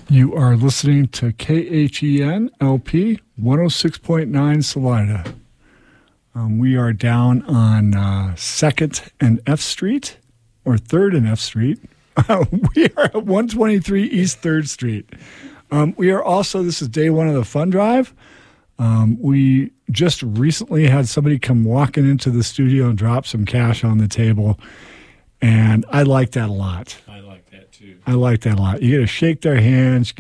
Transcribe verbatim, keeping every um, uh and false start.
You are listening to K H E N L P one oh six point nine Salida. Um, we are down on uh, second and F Street, or third and F Street. We are at one twenty-three East third Street. Um, we are also, this is day one of the fund drive. Um, we just recently had somebody come walking into the studio and drop some cash on the table, and I like that a lot. I like that too. I like that a lot. You got to shake their hands,